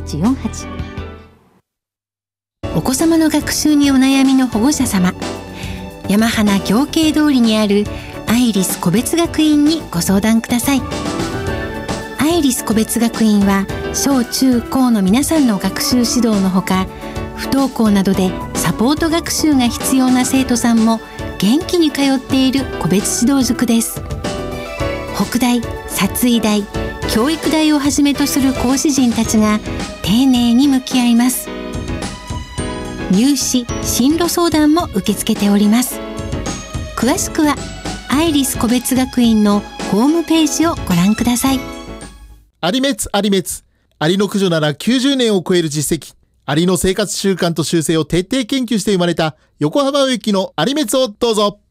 3848。お子様の学習にお悩みの保護者様、山花行慶通りにあるアイリス個別学院にご相談ください。アイリス個別学院は小中高の皆さんの学習指導のほか、不登校などでサポート学習が必要な生徒さんも元気に通っている個別指導塾です。北大、殺医大、教育大をはじめとする講師陣たちが丁寧に向き合います。入試・進路相談も受け付けております。詳しくはアイリス個別学院のホームページをご覧ください。 アリメツアリメツ。アリの駆除なら90年を超える実績。アリの生活習慣と習性を徹底研究して生まれた横浜植木のアリメツをどうぞ。